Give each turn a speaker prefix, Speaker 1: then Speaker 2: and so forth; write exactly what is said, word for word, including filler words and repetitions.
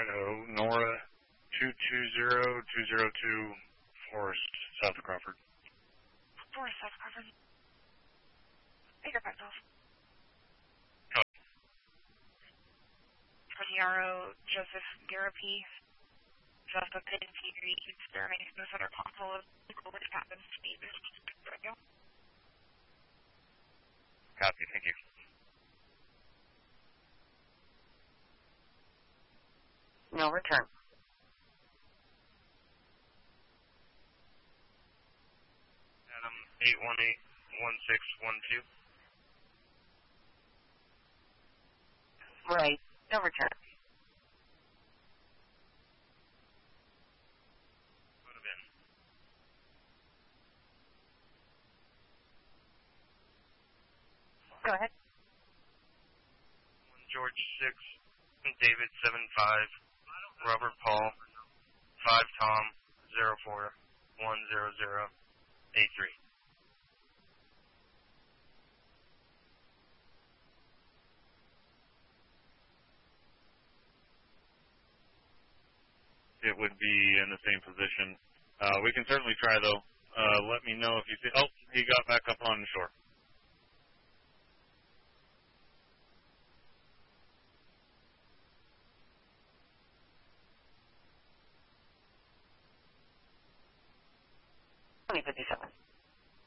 Speaker 1: Idaho, Nora, two two zero two zero two, Forest, south of Crawford.
Speaker 2: Forest, south of Crawford. Take your back off. Yarrow, Joseph Garapi, Joseph Pin, T V, experimenting with other console of what happens to me.
Speaker 1: Copy, thank you.
Speaker 2: No return.
Speaker 1: Adam, eight one eight one six one two.
Speaker 2: Right, no return. Go ahead.
Speaker 1: George six, David seven five, Robert Paul, five Tom, zero four, one zero zero, eight three. It would be in the same position. Uh, we can certainly try, though. Uh, let me know if you see. Oh, he got back up on the shore.
Speaker 2: twenty fifty-seven.